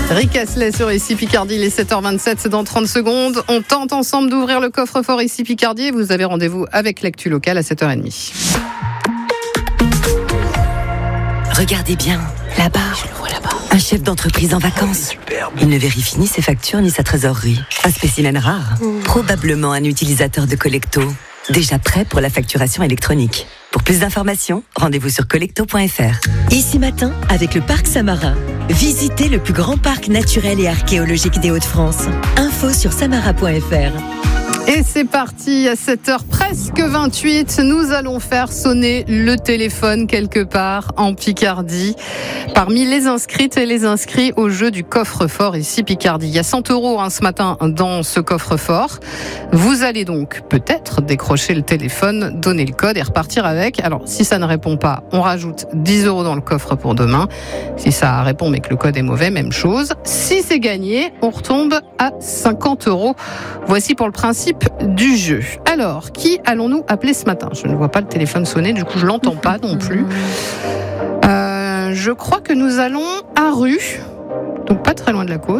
Rick Astley sur ici Picardie, il est 7h27, c'est dans 30 secondes. On tente ensemble d'ouvrir le coffre-fort ici Picardie et vous avez rendez-vous avec l'actu locale à 7h30. Regardez bien, là-bas, un chef d'entreprise en vacances. Il ne vérifie ni ses factures ni sa trésorerie. Un spécimen rare, probablement un utilisateur de Collecto. Déjà prêt pour la facturation électronique. Pour plus d'informations, rendez-vous sur collecto.fr. Ici matin, avec le parc Samarin. Visitez le plus grand parc naturel et archéologique des Hauts-de-France. Info sur samara.fr. Et c'est parti, à 7h presque 28, nous allons faire sonner le téléphone quelque part en Picardie. Parmi les inscrites et les inscrits au jeu du coffre-fort ici Picardie. Il y a 100 € ce matin dans ce coffre-fort. Vous allez donc peut-être décrocher le téléphone, donner le code et repartir avec. Alors si ça ne répond pas, on rajoute 10 € dans le coffre pour demain. Si ça répond mais que le code est mauvais, même chose. Si c'est gagné, on retombe à 50 €. Voici pour le principe du jeu. Alors, qui allons-nous appeler ce matin ? Je ne vois pas le téléphone sonner, du coup je l'entends pas non plus. Je crois que nous allons à Rue, donc pas très loin de la côte.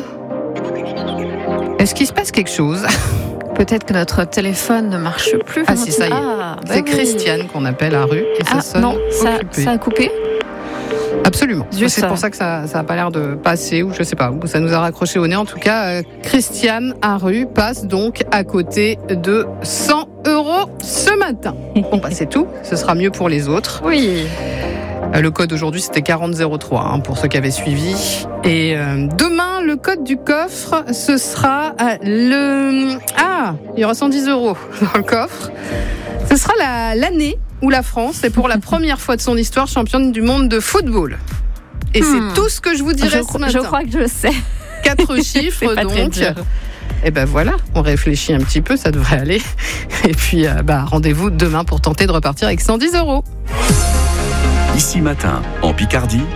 Est-ce qu'il se passe quelque chose ? Peut-être que notre téléphone ne marche plus. Ah si, ça y est. C'est Christiane qu'on appelle à Rue et ça sonne non, ça a coupé. Absolument. C'est pour ça que ça a pas l'air de passer, ou je sais pas, ou ça nous a raccroché au nez. En tout cas, Christiane à Rue passe donc à côté de 100 € ce matin. Bon, bah c'est tout. Ce sera mieux pour les autres. Oui. Le code aujourd'hui, c'était 4003 pour ceux qui avaient suivi. Et demain, le code du coffre, ce sera il y aura 110 € dans le coffre. Ce sera l'année où la France est pour la première fois de son histoire championne du monde de football. Et c'est tout ce que je vous dirai ce matin. Je crois que je le sais. 4 chiffres donc. Et ben voilà, on réfléchit un petit peu, ça devrait aller. Et puis rendez-vous demain pour tenter de repartir avec 110 €. Ici matin, en Picardie,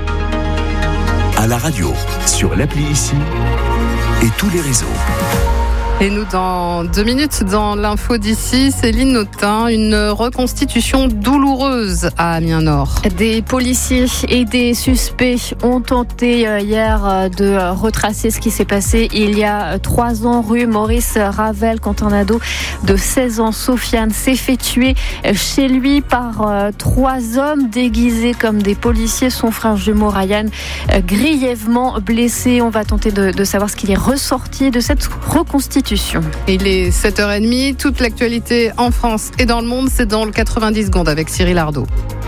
à la radio, sur l'appli Ici et tous les réseaux. Et nous, dans 2 minutes, dans l'info d'ici, Céline Autain, une reconstitution douloureuse à Amiens-Nord. Des policiers et des suspects ont tenté hier de retracer ce qui s'est passé il y a 3 ans, rue Maurice Ravel, quand un ado de 16 ans, Sofiane, s'est fait tuer chez lui par 3 hommes déguisés comme des policiers. Son frère jumeau Ryan, grièvement blessé. On va tenter de savoir ce qu'il est ressorti de cette reconstitution. Il est 7h30, toute l'actualité en France et dans le monde, c'est dans le 90 secondes avec Cyril Ardo.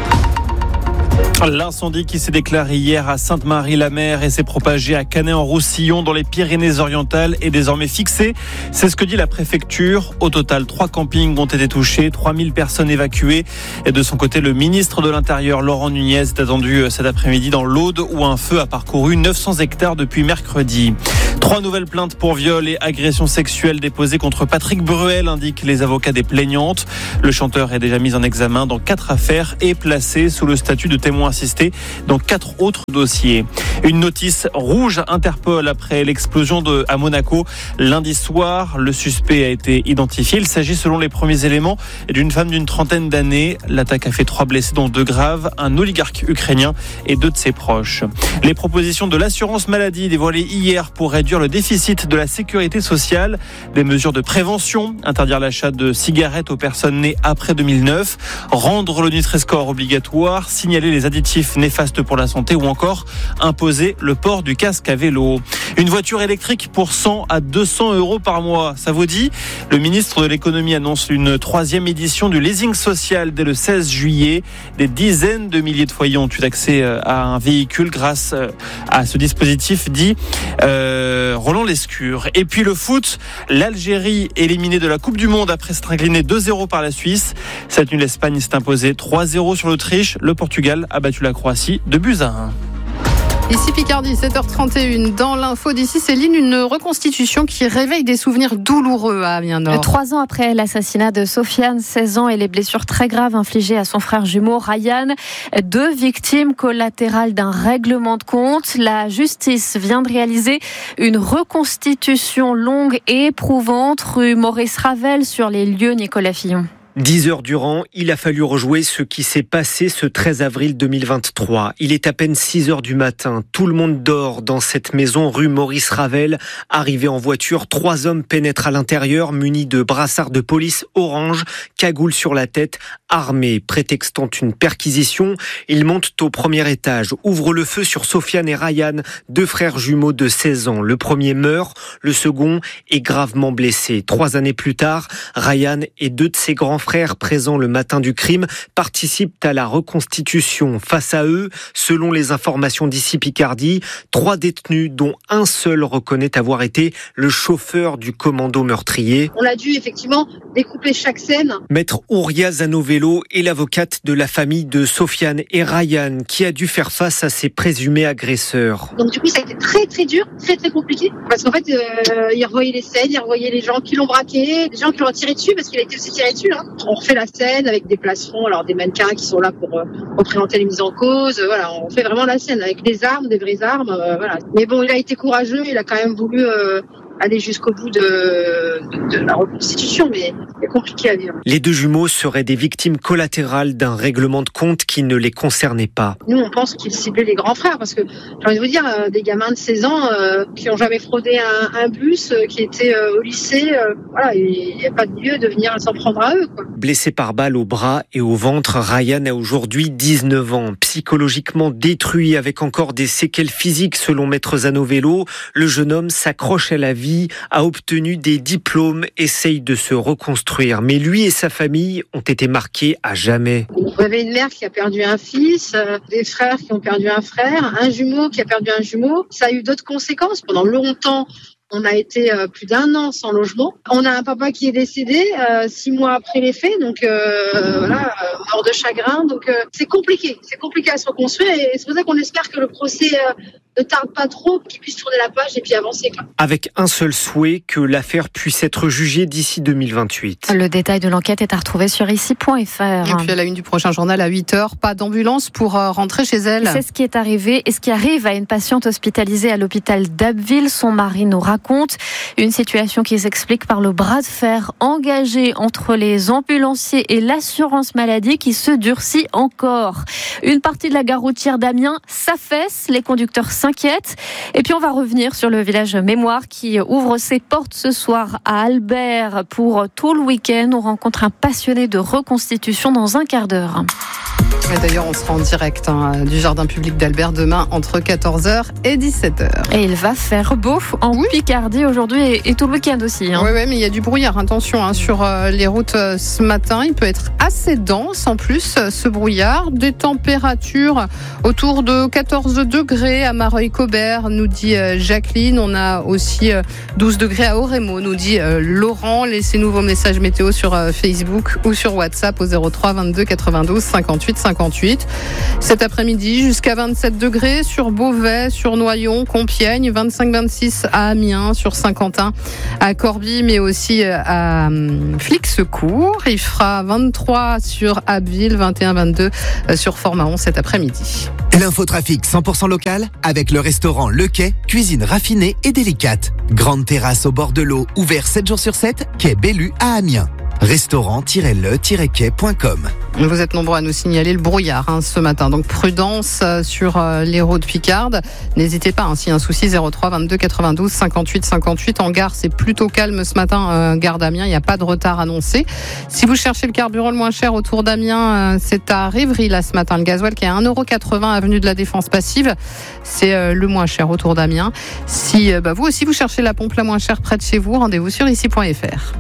L'incendie qui s'est déclaré hier à Sainte-Marie-la-Mer et s'est propagé à Canet-en-Roussillon dans les Pyrénées-Orientales est désormais fixé. C'est ce que dit la préfecture. Au total, 3 campings ont été touchés, 3000 personnes évacuées. Et de son côté, le ministre de l'Intérieur, Laurent Nunez, est attendu cet après-midi dans l'Aude où un feu a parcouru 900 hectares depuis mercredi. 3 nouvelles plaintes pour viol et agression sexuelle déposées contre Patrick Bruel, indiquent les avocats des plaignantes. Le chanteur est déjà mis en examen dans 4 affaires et placé sous le statut de témoin assisté dans 4 autres dossiers. Une notice rouge Interpol après l'explosion à Monaco. Lundi soir, le suspect a été identifié. Il s'agit, selon les premiers éléments, d'une femme d'une trentaine d'années. L'attaque a fait 3 blessés, dont 2 graves, un oligarque ukrainien et 2 de ses proches. Les propositions de l'assurance maladie dévoilées hier pour réduire le déficit de la sécurité sociale. Des mesures de prévention, interdire l'achat de cigarettes aux personnes nées après 2009, rendre le Nutri-Score obligatoire, signaler les additifs néfastes pour la santé ou encore imposer le port du casque à vélo. Une voiture électrique pour 100 à 200 € par mois, ça vous dit ? Le ministre de l'économie annonce une 3e édition du leasing social dès le 16 juillet. Des dizaines de milliers de foyers ont eu accès à un véhicule grâce à ce dispositif dit Roland Lescure. Et puis le foot, l'Algérie éliminée de la Coupe du Monde après s'être inclinée 2-0 par la Suisse. Cette nuit, l'Espagne s'est imposée 3-0 sur l'Autriche. Le Portugal a battu la Croatie 2-1. Ici Picardie, 7h31. Dans l'info d'ici, Céline, une reconstitution qui réveille des souvenirs douloureux à Amiens-Nord. 3 ans après l'assassinat de Sofiane, 16 ans, et les blessures très graves infligées à son frère jumeau Ryan, 2 victimes collatérales d'un règlement de compte. La justice vient de réaliser une reconstitution longue et éprouvante rue Maurice Ravel sur les lieux Nicolas Fillon. 10 heures durant, il a fallu rejouer ce qui s'est passé ce 13 avril 2023. Il est à peine 6 heures du matin. Tout le monde dort dans cette maison rue Maurice Ravel. Arrivé en voiture, 3 hommes pénètrent à l'intérieur, munis de brassards de police orange, cagoule sur la tête, armés. Prétextant une perquisition, ils montent au premier étage, ouvrent le feu sur Sofiane et Ryan, 2 frères jumeaux de 16 ans. Le premier meurt, le second est gravement blessé. 3 années plus tard, Ryan et 2 de ses grands frères présents le matin du crime participent à la reconstitution. Face à eux, selon les informations d'ici Picardie, 3 détenus dont un seul reconnaît avoir été le chauffeur du commando meurtrier. On a dû effectivement découper chaque scène. Maître Ouria Zanovello est l'avocate de la famille de Sofiane et Ryan qui a dû faire face à ses présumés agresseurs. Donc du coup ça a été très très dur, très très compliqué parce qu'en fait il revoyait les scènes, il revoyait les gens qui l'ont braqué, des gens qui l'ont tiré dessus parce qu'il a été aussi tiré dessus. On refait la scène avec des placerons, alors des mannequins qui sont là pour représenter les mises en cause. Voilà, on fait vraiment la scène avec des armes, des vraies armes. Voilà. Mais bon, il a été courageux, il a quand même voulu aller jusqu'au bout de la reconstitution, mais c'est compliqué à vivre. Les 2 jumeaux seraient des victimes collatérales d'un règlement de compte qui ne les concernait pas. Nous, on pense qu'ils ciblaient les grands frères, parce que, j'ai envie de vous dire, des gamins de 16 ans qui n'ont jamais fraudé un bus, qui étaient au lycée, voilà, il n'y a pas de lieu de venir s'en prendre à eux, quoi. Blessé par balle au bras et au ventre, Ryan a aujourd'hui 19 ans. Psychologiquement détruit avec encore des séquelles physiques selon Maître Zanovello, le jeune homme s'accroche à la vie, a obtenu des diplômes, essaye de se reconstruire. Mais lui et sa famille ont été marqués à jamais. Vous avez une mère qui a perdu un fils, des frères qui ont perdu un frère, un jumeau qui a perdu un jumeau. Ça a eu d'autres conséquences. Pendant longtemps, on a été plus d'1 an sans logement. On a un papa qui est décédé 6 mois après les faits, donc voilà, mort de chagrin. Donc c'est compliqué à se reconstruire et c'est pour ça qu'on espère que le procès ne tarde pas trop, qu'il puisse tourner la page et puis avancer, quoi. Avec un seul souhait, que l'affaire puisse être jugée d'ici 2028. Le détail de l'enquête est à retrouver sur ici.fr. Et puis à la une du prochain journal à 8h, pas d'ambulance pour rentrer chez elle. C'est ce qui est arrivé et ce qui arrive à une patiente hospitalisée à l'hôpital d'Abbeville. Son mari nous raconte une situation qui s'explique par le bras de fer engagé entre les ambulanciers et l'assurance maladie qui se durcit encore. Une partie de la gare routière d'Amiens s'affaisse, les conducteurs s'inquiètent. Et puis on va revenir sur le village Mémoire qui ouvre ses portes ce soir à Albert pour tout le week-end. On rencontre un passionné de reconstitution dans un quart d'heure. Et d'ailleurs, on sera en direct du jardin public d'Albert demain entre 14h et 17h. Et il va faire beau en Picardie aujourd'hui et tout le week-end aussi. Oui, mais il y a du brouillard. Attention sur les routes ce matin. Il peut être assez dense en plus, ce brouillard. Des températures autour de 14 degrés à Mareuil-Cobert, nous dit Jacqueline. On a aussi 12 degrés à Oremo, nous dit Laurent. Laissez-nous vos messages météo sur Facebook ou sur WhatsApp au 03 22 92 58 58. Cet après-midi, jusqu'à 27 degrés sur Beauvais, sur Noyon, Compiègne, 25-26 à Amiens, sur Saint-Quentin, à Corbie, mais aussi à Flixecourt. Il fera 23 sur Abbeville, 21-22 sur Fort-Mahon cet après-midi. L'infotrafic 100% local avec le restaurant Le Quai, cuisine raffinée et délicate. Grande terrasse au bord de l'eau, ouvert 7 jours sur 7, quai Bellu à Amiens. Restaurant-le-quai.com. Vous êtes nombreux à nous signaler le brouillard ce matin. Donc prudence sur les routes picardes. N'hésitez pas, s'il y a un souci, 03 22 92 58 58. En gare, c'est plutôt calme ce matin. Gare d'Amiens, il n'y a pas de retard annoncé. Si vous cherchez le carburant le moins cher autour d'Amiens, c'est à Rivry là ce matin. Le gasoil qui est à 1,80 € avenue de la Défense Passive. C'est le moins cher autour d'Amiens. Si vous aussi vous cherchez la pompe la moins chère près de chez vous, rendez-vous sur ici.fr.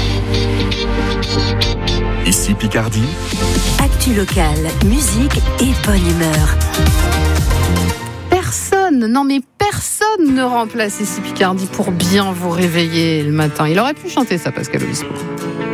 Ici Picardie. Actu locale, musique et bonne humeur. Personne ne remplace ici Picardie pour bien vous réveiller le matin. Il aurait pu chanter ça, Pascal Obispo.